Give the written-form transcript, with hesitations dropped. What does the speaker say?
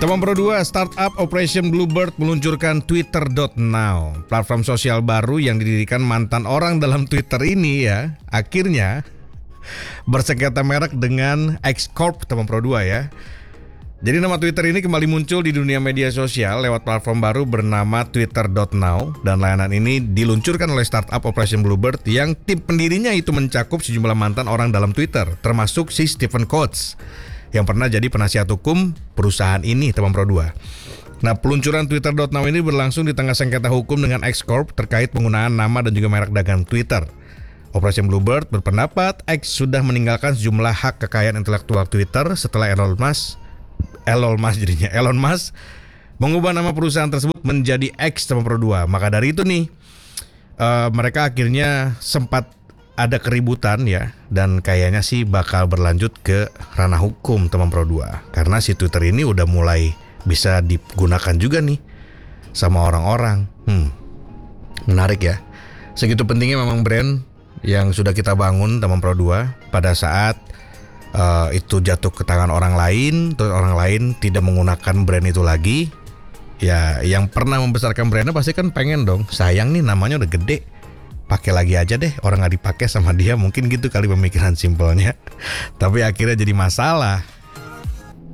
Teman Pro 2, startup Operation Bluebird meluncurkan Twitter.now, platform sosial baru yang didirikan mantan orang dalam Twitter ini ya. Akhirnya bersengketa merek dengan X Corp, Teman Pro 2 ya. Jadi nama Twitter ini kembali muncul di dunia media sosial lewat platform baru bernama Twitter.now, dan layanan ini diluncurkan oleh startup Operation Bluebird yang tim pendirinya itu mencakup sejumlah mantan orang dalam Twitter, termasuk si Stephen Coates yang pernah jadi penasihat hukum perusahaan ini, Teman Pro 2. Nah, peluncuran Twitter.now ini berlangsung di tengah sengketa hukum dengan X Corp terkait penggunaan nama dan juga merek dagang Twitter. Operation Bluebird berpendapat X sudah meninggalkan sejumlah hak kekayaan intelektual Twitter setelah Elon Musk mengubah nama perusahaan tersebut menjadi X, Teman Pro 2. Maka dari itu nih, mereka akhirnya sempat ada keributan ya, dan kayaknya sih bakal berlanjut ke ranah hukum, Teman Pro 2, karena si Twitter ini udah mulai bisa digunakan juga nih sama orang-orang. Menarik ya. Segitu pentingnya memang brand yang sudah kita bangun, Teman Pro 2, pada saat itu jatuh ke tangan orang lain, terus orang lain tidak menggunakan brand itu lagi. Ya, yang pernah membesarkan brandnya pasti kan pengen dong, sayang nih namanya udah gede, pakai lagi aja deh, orang nggak dipakai sama dia, mungkin gitu kali pemikiran simpelnya. Tapi akhirnya jadi masalah